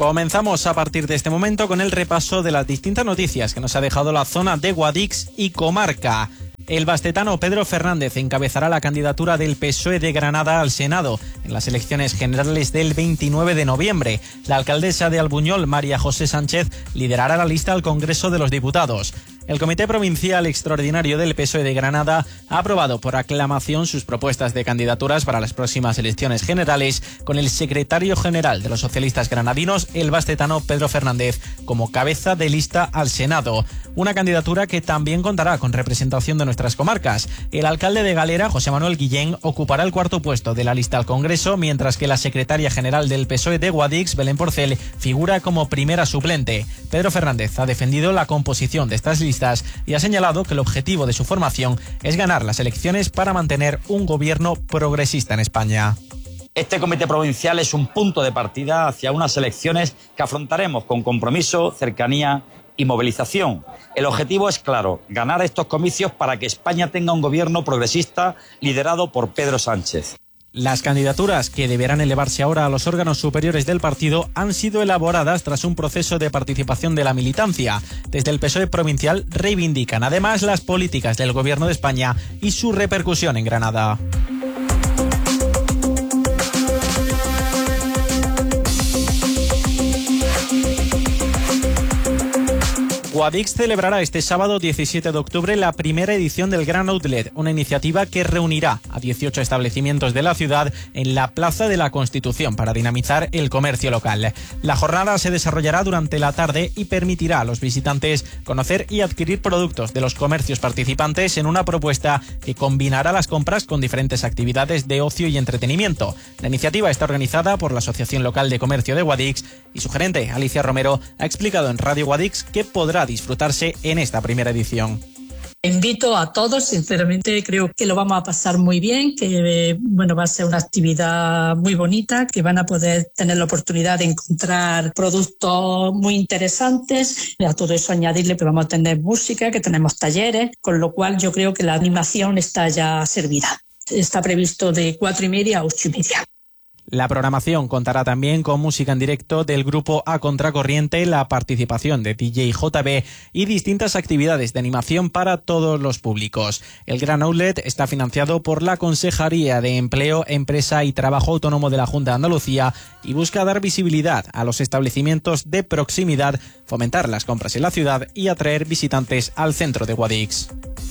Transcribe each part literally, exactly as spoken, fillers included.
Comenzamos a partir de este momento con el repaso de las distintas noticias que nos ha dejado la zona de Guadix y comarca. El bastetano Pedro Fernández encabezará la candidatura del P S O E de Granada al Senado en las elecciones generales del veintinueve de noviembre. La alcaldesa de Albuñol, María José Sánchez, liderará la lista al Congreso de los Diputados. El Comité Provincial Extraordinario del P S O E de Granada ha aprobado por aclamación sus propuestas de candidaturas para las próximas elecciones generales, con el secretario general de los socialistas granadinos, el bastetano Pedro Fernández, como cabeza de lista al Senado. Una candidatura que también contará con representación de nuestras comarcas. El alcalde de Galera, José Manuel Guillén, ocupará el cuarto puesto de la lista al Congreso, mientras que la secretaria general del P S O E de Guadix, Belén Porcel, figura como primera suplente. Pedro Fernández ha defendido la composición de estas listas y ha señalado que el objetivo de su formación es ganar las elecciones para mantener un gobierno progresista en España. Este comité provincial es un punto de partida hacia unas elecciones que afrontaremos con compromiso, cercanía y movilización. El objetivo es claro, ganar estos comicios para que España tenga un gobierno progresista liderado por Pedro Sánchez. Las candidaturas, que deberán elevarse ahora a los órganos superiores del partido, han sido elaboradas tras un proceso de participación de la militancia. Desde el P S O E provincial reivindican además las políticas del Gobierno de España y su repercusión en Granada. Guadix celebrará este sábado diecisiete de octubre la primera edición del Gran Outlet, una iniciativa que reunirá a dieciocho establecimientos de la ciudad en la Plaza de la Constitución para dinamizar el comercio local. La jornada se desarrollará durante la tarde y permitirá a los visitantes conocer y adquirir productos de los comercios participantes en una propuesta que combinará las compras con diferentes actividades de ocio y entretenimiento. La iniciativa está organizada por la Asociación Local de Comercio de Guadix y su gerente, Alicia Romero, ha explicado en Radio Guadix que podrá disfrutarse en esta primera edición. Invito a todos, sinceramente creo que lo vamos a pasar muy bien, que bueno, va a ser una actividad muy bonita, que van a poder tener la oportunidad de encontrar productos muy interesantes. A todo eso añadirle que vamos a tener música, que tenemos talleres, con lo cual yo creo que la animación está ya servida. Está previsto de cuatro y media a ocho y media. La programación contará también con música en directo del grupo A Contracorriente, la participación de D J J B y distintas actividades de animación para todos los públicos. El Gran Outlet está financiado por la Consejería de Empleo, Empresa y Trabajo Autónomo de la Junta de Andalucía y busca dar visibilidad a los establecimientos de proximidad, fomentar las compras en la ciudad y atraer visitantes al centro de Guadix.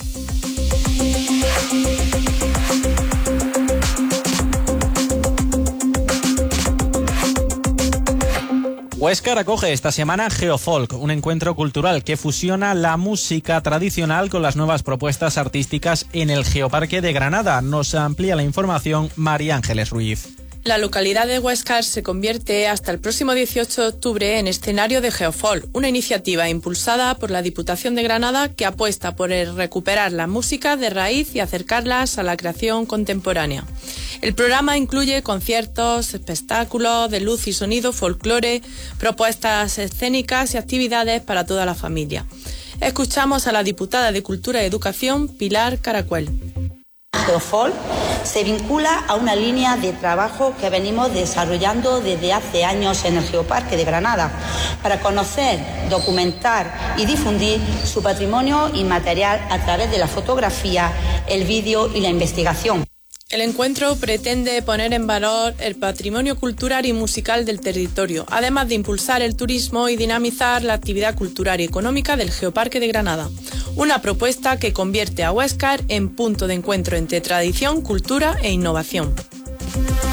Huéscar acoge esta semana Geofolk, un encuentro cultural que fusiona la música tradicional con las nuevas propuestas artísticas en el Geoparque de Granada. Nos amplía la información María Ángeles Ruiz. La localidad de Huéscar se convierte hasta el próximo dieciocho de octubre en escenario de Geofolk, una iniciativa impulsada por la Diputación de Granada que apuesta por el recuperar la música de raíz y acercarlas a la creación contemporánea. El programa incluye conciertos, espectáculos de luz y sonido, folclore, propuestas escénicas y actividades para toda la familia. Escuchamos a la diputada de Cultura y Educación, Pilar Caracuel. Geofolk se vincula a una línea de trabajo que venimos desarrollando desde hace años en el Geoparque de Granada para conocer, documentar y difundir su patrimonio inmaterial a través de la fotografía, el vídeo y la investigación. El encuentro pretende poner en valor el patrimonio cultural y musical del territorio, además de impulsar el turismo y dinamizar la actividad cultural y económica del Geoparque de Granada. Una propuesta que convierte a Huéscar en punto de encuentro entre tradición, cultura e innovación.